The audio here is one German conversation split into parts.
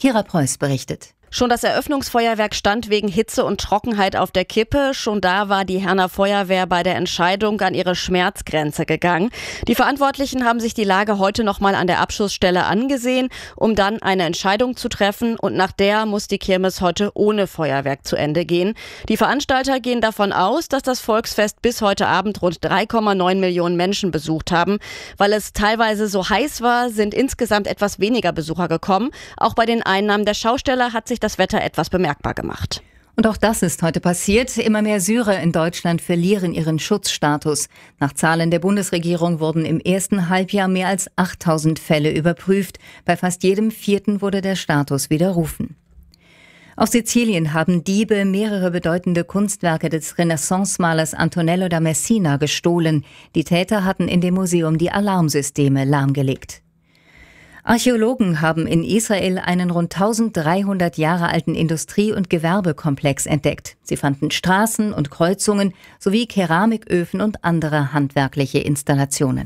Kira Preuß berichtet. Schon das Eröffnungsfeuerwerk stand wegen Hitze und Trockenheit auf der Kippe. Schon da war die Herner Feuerwehr bei der Entscheidung an ihre Schmerzgrenze gegangen. Die Verantwortlichen haben sich die Lage heute nochmal an der Abschussstelle angesehen, um dann eine Entscheidung zu treffen. Und nach der muss die Kirmes heute ohne Feuerwerk zu Ende gehen. Die Veranstalter gehen davon aus, dass das Volksfest bis heute Abend rund 3,9 Millionen Menschen besucht haben. Weil es teilweise so heiß war, sind insgesamt etwas weniger Besucher gekommen. Auch bei den Einnahmen der Schausteller hat sich das Wetter etwas bemerkbar gemacht. Und auch das ist heute passiert. Immer mehr Syrer in Deutschland verlieren ihren Schutzstatus. Nach Zahlen der Bundesregierung wurden im ersten Halbjahr mehr als 8000 Fälle überprüft. Bei fast jedem vierten wurde der Status widerrufen. Auf Sizilien haben Diebe mehrere bedeutende Kunstwerke des Renaissance-Malers Antonello da Messina gestohlen. Die Täter hatten in dem Museum die Alarmsysteme lahmgelegt. Archäologen haben in Israel einen rund 1300 Jahre alten Industrie- und Gewerbekomplex entdeckt. Sie fanden Straßen und Kreuzungen sowie Keramiköfen und andere handwerkliche Installationen.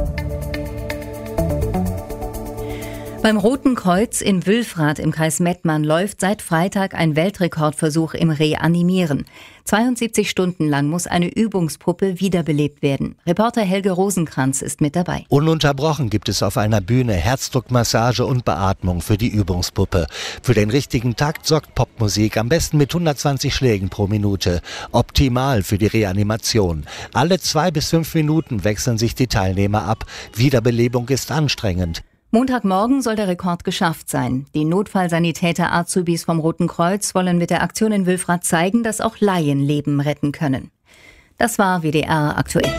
Beim Roten Kreuz in Wülfrath im Kreis Mettmann läuft seit Freitag ein Weltrekordversuch im Reanimieren. 72 Stunden lang muss eine Übungspuppe wiederbelebt werden. Reporter Helge Rosenkranz ist mit dabei. Ununterbrochen gibt es auf einer Bühne Herzdruckmassage und Beatmung für die Übungspuppe. Für den richtigen Takt sorgt Popmusik, am besten mit 120 Schlägen pro Minute. Optimal für die Reanimation. Alle 2 bis 5 Minuten wechseln sich die Teilnehmer ab. Wiederbelebung ist anstrengend. Montagmorgen soll der Rekord geschafft sein. Die Notfallsanitäter-Azubis vom Roten Kreuz wollen mit der Aktion in Wülfrath zeigen, dass auch Laien Leben retten können. Das war WDR aktuell.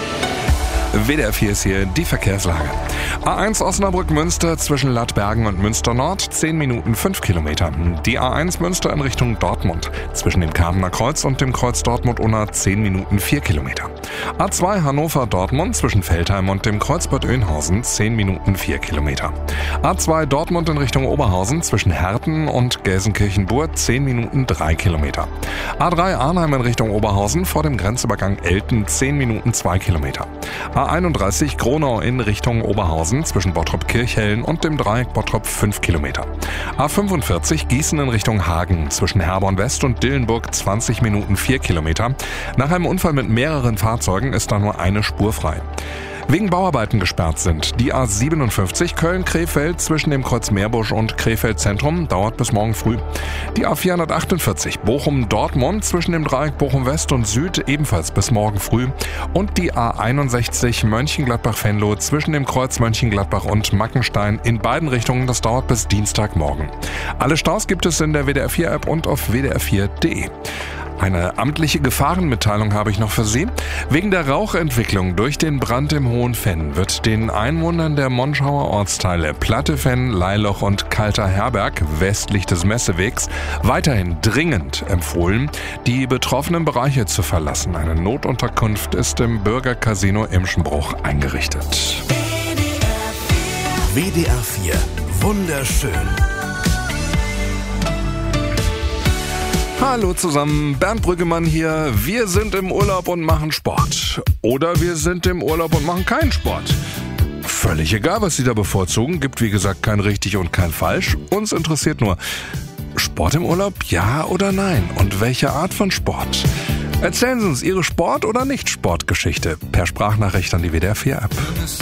WDR 4 ist hier die Verkehrslage. A1 Osnabrück-Münster zwischen Lattbergen und Münster-Nord, 10 Minuten 5 Kilometer. Die A1 Münster in Richtung Dortmund. Zwischen dem Kamener Kreuz und dem Kreuz Dortmund-Unna 10 Minuten 4 Kilometer. A2 Hannover-Dortmund zwischen Veltheim und dem Kreuz Bad Oeynhausen 10 Minuten 4 Kilometer. A2 Dortmund in Richtung Oberhausen zwischen Herten und Gelsenkirchen-Burg 10 Minuten 3 Kilometer. A3 Arnheim in Richtung Oberhausen vor dem Grenzübergang Elten 10 Minuten 2 Kilometer. A31 Gronau in Richtung Oberhausen zwischen Bottrop-Kirchhellen und dem Dreieck Bottrop 5 Kilometer. A45 Gießen in Richtung Hagen zwischen Herborn West und Dillenburg 20 Minuten 4 Kilometer. Nach einem Unfall mit mehreren Fahrzeugen ist da nur eine Spur frei. Wegen Bauarbeiten gesperrt sind die A57 Köln-Krefeld zwischen dem Kreuz Meerbusch und Krefeld Zentrum, dauert bis morgen früh. Die A448 Bochum-Dortmund zwischen dem Dreieck Bochum-West und Süd ebenfalls bis morgen früh. Und die A61 Mönchengladbach-Venlo zwischen dem Kreuz Mönchengladbach und Mackenstein in beiden Richtungen, das dauert bis Dienstagmorgen. Alle Staus gibt es in der WDR 4 App und auf wdr4.de. Eine amtliche Gefahrenmitteilung habe ich noch für Sie. Wegen der Rauchentwicklung durch den Brand im Hohenfenn wird den Einwohnern der Monschauer Ortsteile Plattefenn, Leiloch und Kalter Herberg westlich des Messewegs weiterhin dringend empfohlen, die betroffenen Bereiche zu verlassen. Eine Notunterkunft ist im Bürgercasino Imschenbruch eingerichtet. WDR 4 wunderschön. Hallo zusammen, Bernd Brüggemann hier. Wir sind im Urlaub und machen Sport. Oder wir sind im Urlaub und machen keinen Sport. Völlig egal, was Sie da bevorzugen. Gibt wie gesagt kein richtig und kein falsch. Uns interessiert nur, Sport im Urlaub, ja oder nein? Und welche Art von Sport? Erzählen Sie uns Ihre Sport- oder Nicht-Sport-Geschichte per Sprachnachricht an die WDR 4 App.